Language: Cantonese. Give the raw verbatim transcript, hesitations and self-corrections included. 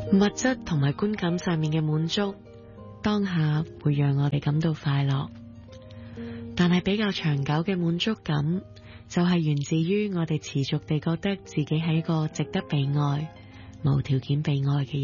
物質同埋觀感上面嘅滿足，當下會讓我哋感到快樂，但係比較長久嘅滿足感，就係源自於我哋持續地覺得自己係一個值得被愛、無條件被愛嘅人。